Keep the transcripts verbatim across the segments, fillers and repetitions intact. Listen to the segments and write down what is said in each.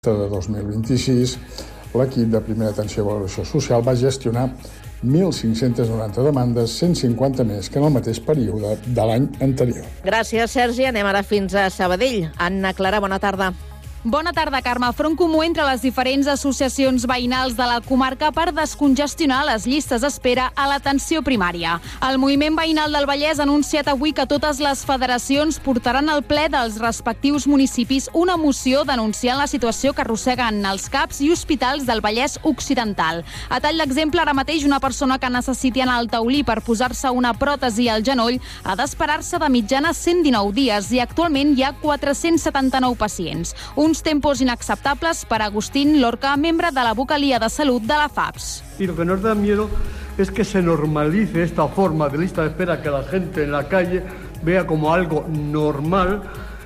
de dos mil vint-i-sis, l'equip de primera atenció i valoració social va gestionar mil cinc-cents noranta demandes, cent cinquanta més que en el mateix període de l'any anterior. Gràcies, Sergi. Anem ara fins a Sabadell. Anna Clara, bona tarda. Bona tarda, Carme. Front comú entre les diferents associacions veïnals de la comarca per descongestionar les llistes d'espera a l'atenció primària. El Moviment Veïnal del Vallès ha anunciat avui que totes les federacions portaran al ple dels respectius municipis una moció denunciant la situació que arrosseguen els CAPs i hospitals del Vallès Occidental. A tall d'exemple, ara mateix una persona que necessiti anar al taulí per posar-se una pròtesi al genoll ha d'esperar-se de mitjana cent dinou dies i actualment hi ha quatre-cents setanta-nou pacients. Un Uns tempos inacceptables per Agustín Lorca, membre de la vocalia de salut de la F A P S. Y lo que nos da miedo es que se normalice esta forma de lista de espera, que la gente en la calle vea como algo normal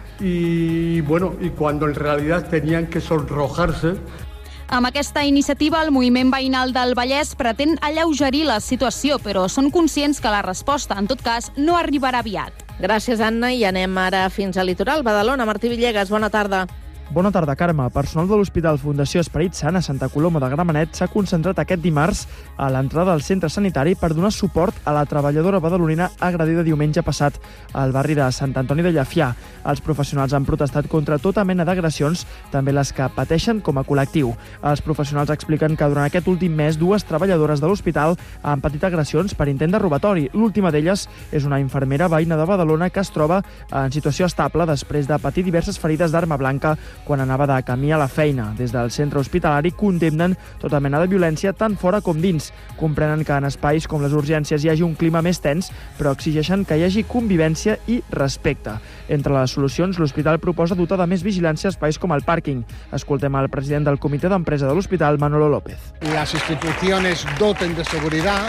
y, bueno, y cuando en realidad tenían que sonrojarse. Amb aquesta iniciativa, el Moviment Veïnal del Vallès pretén alleugerir la situació, però són conscients que la resposta, en tot cas, no arribarà aviat. Gràcies, Anna, i anem ara fins al litoral. Badalona, Martí Villegas, bona tarda. Bona tarda, Carme. Personal de l'Hospital Fundació Esperit Sant a Santa Coloma de Gramenet s'ha concentrat aquest dimarts a l'entrada del centre sanitari per donar suport a la treballadora badalonina agredida diumenge passat al barri de Sant Antoni de Llefià. Els professionals han protestat contra tota mena d'agressions, també les que pateixen com a col·lectiu. Els professionals expliquen que durant aquest últim mes dues treballadores de l'hospital han patit agressions per intent de robatori. L'última d'elles és una infermera veïna de Badalona que es troba en situació estable després de patir diverses ferides d'arma blanca quan anava de camí a la feina. Des del centre hospitalari condemnen tota mena de violència tant fora com dins. Comprenen que en espais com les urgències hi hagi un clima més tens, però exigeixen que hi hagi convivència i respecte. Entre les solucions, l'hospital proposa dotar de més vigilància espais com el pàrquing. Escoltem al president del comitè d'empresa de l'hospital, Manolo López. Las instituciones doten de seguridad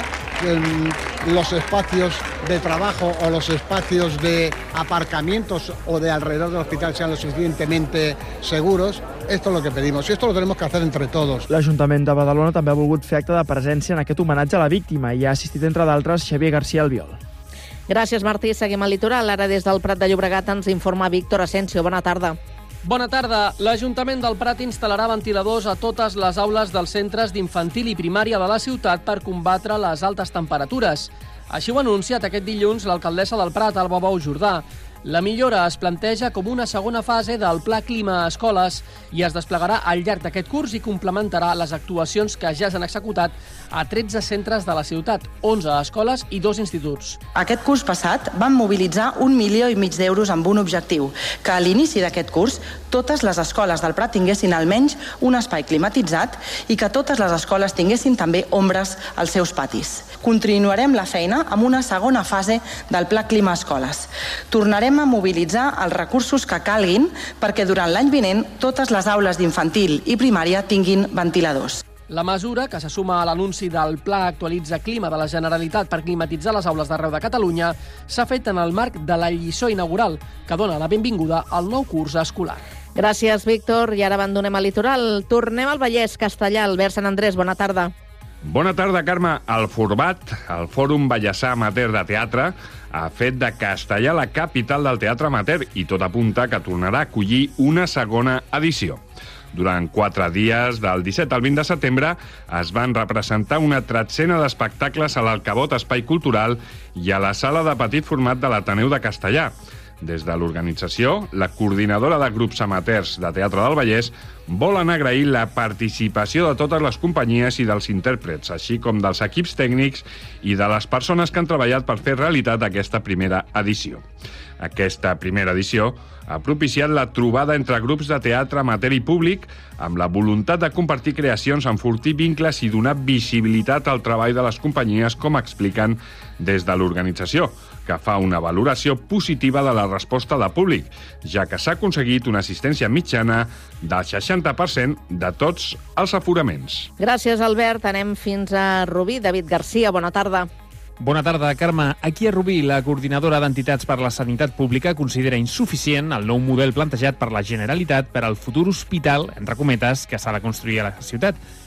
los espacios de trabajo o los espacios de aparcamientos o de alrededor del hospital sean lo suficientemente seguros. Esto es lo que pedimos y esto lo tenemos que hacer entre todos. L'Ajuntament de Badalona també ha volgut fer acte de presència en aquest homenatge a la víctima i ha assistit, entre d'altres, Xavier García Albiol. Gràcies, Martí. Seguim al litoral. Ara des del Prat de Llobregat ens informa Víctor Asensio. Bona tarda. Bona tarda. L'Ajuntament del Prat instal·larà ventiladors a totes les aules dels centres d'infantil i primària de la ciutat per combatre les altes temperatures. Així ho ha anunciat aquest dilluns l'alcaldessa del Prat, Alba Bou Jordà. La millora es planteja com una segona fase del Pla Clima a Escoles i es desplegarà al llarg d'aquest curs i complementarà les actuacions que ja s'han executat a tretze centres de la ciutat, onze escoles i dos instituts. Aquest curs passat vam mobilitzar un milió i mig d'euros amb un objectiu, que a l'inici d'aquest curs totes les escoles del Prat tinguessin almenys un espai climatitzat i que totes les escoles tinguessin també ombres als seus patis. Continuarem la feina amb una segona fase del Pla Clima a Escoles. Tornarem a mobilitzar els recursos que calguin perquè durant l'any vinent totes les aules d'infantil i primària tinguin ventiladors. La mesura, que se suma a l'anunci del Pla Actualitza Clima de la Generalitat per climatitzar les aules d'arreu de Catalunya, s'ha fet en el marc de la lliçó inaugural, que dona la benvinguda al nou curs escolar. Gràcies, Víctor. I ara abandonem el litoral. Tornem al Vallès Castellà. Albert Sant Andrés, bona tarda. Bona tarda, Carme. El Forbat, el Fòrum Vallèsà Amateur de Teatre, ha fet de Castellà la capital del teatre amateur i tot apunta que tornarà a acollir una segona edició. Durant quatre dies, del disset al vint de setembre, es van representar una tretzena d'espectacles a l'Alcabot Espai Cultural i a la sala de petit format de l'Ateneu de Castellà. Des de l'organització, la coordinadora de grups amateurs de Teatre del Vallès volen agrair la participació de totes les companyies i dels intèrprets, així com dels equips tècnics i de les persones que han treballat per fer realitat aquesta primera edició. Aquesta primera edició ha propiciat la trobada entre grups de teatre amateur i públic amb la voluntat de compartir creacions, enfortir vincles i donar visibilitat al treball de les companyies, com expliquen des de l'organització, que fa una valoració positiva de la resposta del públic, ja que s'ha aconseguit una assistència mitjana del seixanta per cent de tots els aforaments. Gràcies, Albert. Anem fins a Rubí. David Garcia, bona tarda. Bona tarda, Carme. Aquí a Rubí, la coordinadora d'entitats per la sanitat pública considera insuficient el nou model plantejat per la Generalitat per al futur hospital, entre cometes, que s'ha de construir a la ciutat.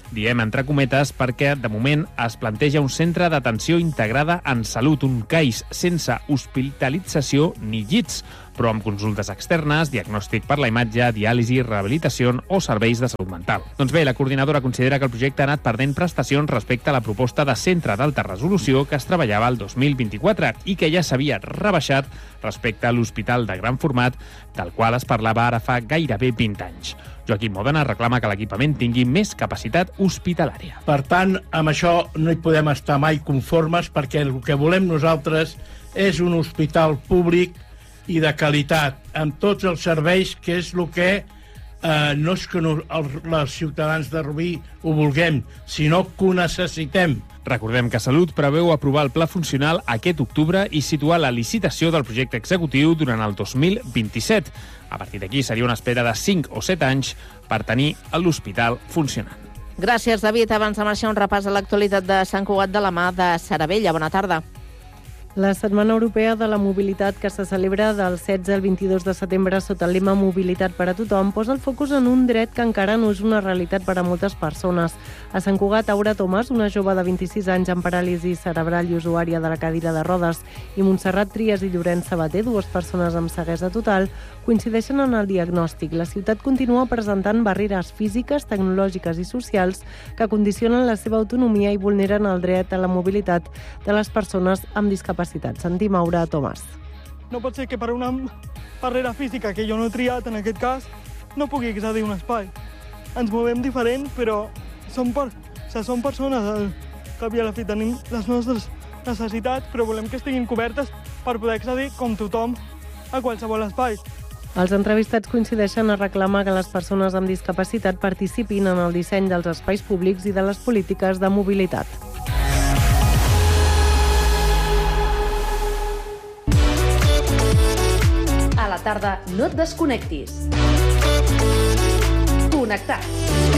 Diem entre cometes perquè, de moment, es planteja un centre d'atenció integrada en salut, un C A I S, sense hospitalització ni llits, però amb consultes externes, diagnòstic per la imatge, diàlisi, rehabilitació o serveis de salut mental. Doncs bé, la coordinadora considera que el projecte ha anat perdent prestacions respecte a la proposta de centre d'alta resolució que es treballava el dos mil vint-i-quatre i que ja s'havia rebaixat respecte a l'hospital de gran format, del qual es parlava ara fa gairebé vint anys. Joaquim Modena reclama que l'equipament tingui més capacitat hospitalària. Per tant, amb això no hi podem estar mai conformes perquè el que volem nosaltres és un hospital públic i de qualitat, amb tots els serveis, que és el que eh, no és que no, els, els ciutadans de Rubí ho vulguem, sinó que ho necessitem. Recordem que Salut preveu aprovar el pla funcional aquest octubre i situar la licitació del projecte executiu durant el dos mil vint-i-set. A partir d'aquí seria una espera de cinc o set anys per tenir l'hospital funcionant. Gràcies, David. Abans de marxar, un repàs a l'actualitat de Sant Cugat de la mà de Saravella. Bona tarda. La Setmana Europea de la Mobilitat, que se celebra del setze al vint-i-dos de setembre sota el lema Mobilitat per a tothom, posa el focus en un dret que encara no és una realitat per a moltes persones. A Sant Cugat, Aura Tomàs, una jove de vint-i-sis anys amb paràlisi cerebral i usuària de la cadira de rodes, i Montserrat Trias i Llorenç Sabater, dues persones amb ceguesa total, coincideixen en el diagnòstic. La ciutat continua presentant barreres físiques, tecnològiques i socials que condicionen la seva autonomia i vulneren el dret a la mobilitat de les persones amb discapacitat. Sentim Aura Tomàs. No pot ser que per una barrera física que jo no he triat, en aquest cas, no pugui accedir a un espai. Ens movem diferent, però som, per, o sigui, som persones al cap i a la fi. Tenim les nostres necessitats, però volem que estiguin cobertes per poder accedir, com tothom, a qualsevol espai. Els entrevistats coincideixen a reclamar que les persones amb discapacitat participin en el disseny dels espais públics i de les polítiques de mobilitat. A la tarda no et desconnectis. Connectats.